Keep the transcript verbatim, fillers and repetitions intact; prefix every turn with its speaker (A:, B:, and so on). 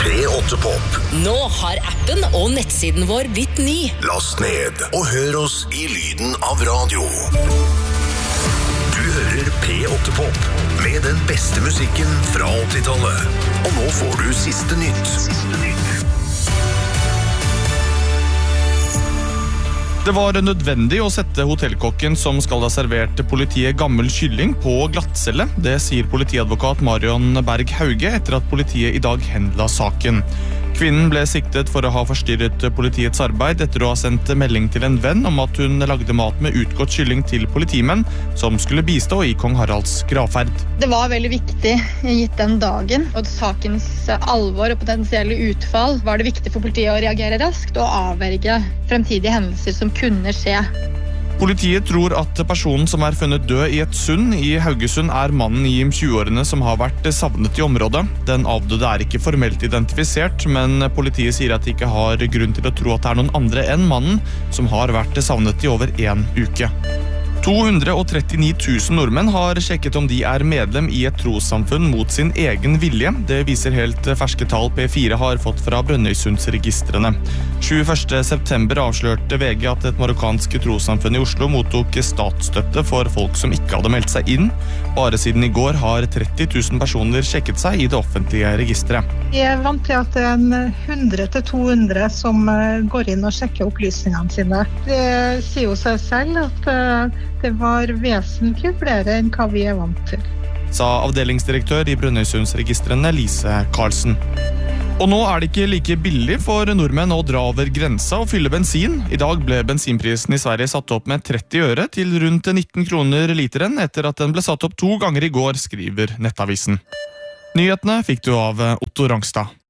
A: P åtte Pop.
B: Nå har appen og nettsiden vår blitt ny.
A: Last ned og hør oss i lyden av radio. Du hører P åtte Pop med den beste musikken fra åttitallet. Og nå får du siste nytt. Siste nytt.
C: Det var nødvendig å sette hotellkokken som skal ha servert politiet gammel kylling på glattcelle. Det sier politiadvokat Marion Berg Hauge etter at politiet i dag henla saken. Kvinnen ble siktet for å ha forstyrret politiets arbeid etter å ha sendt melding til en venn om at hun lagde mat med utgått kylling til politimenn som skulle bistå i Kong Haralds gravferd.
D: Det var veldig viktig gitt den dagen, og sakens alvor og potensielle utfall var det viktig for politiet å reagere raskt og avverge fremtidige hendelser som kunne skje.
C: Politiet tror at personen som er funnet død i et sund i Haugesund er mannen i tjueårene som har vært savnet i området. Den avdøde er ikke formelt identifisert, men politiet sier at de ikke har grunn til å tro at det er noen andre enn mannen som har vært savnet i over en uke. to hundre og trettini tusen nordmenn har sjekket om de er medlem i et trossamfunn mot sin egen vilje. Det viser helt ferske tall P fire har fått fra Brønnøysundsregistrene. tjueførste september avslørte V G at et marokkansk trossamfunn i Oslo mottok statsstøtte for folk som ikke hadde meldt seg inn. Bare siden i går har tretti tusen personer sjekket seg i det offentlige registret.
E: Jeg er vant til at det er en hundre til to hundre som går inn og sjekker opplysningene sine. Det sier jo seg selv at det var vesentlig flere enn hva vi er vant til.
C: Sa avdelingsdirektør i Brønnøysundsregistrene Lise Karlsen. Og nå er det ikke like billig for nordmenn å dra over grensa og fylle bensin. I dag ble bensinprisen i Sverige satt opp med tretti øre til rundt nitten kroner literen etter at den ble satt opp to ganger i går, skriver Nettavisen. Nyhetene fikk du av Otto Rangstad.